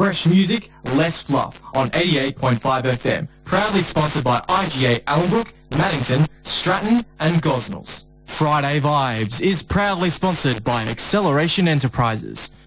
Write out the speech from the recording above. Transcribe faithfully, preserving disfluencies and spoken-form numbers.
Fresh music, less fluff on eighty-eight point five F M. Proudly sponsored by I G A Allenbrook, Maddington, Stratton and Gosnells. Friday Vibes is proudly sponsored by Acceleration Enterprises.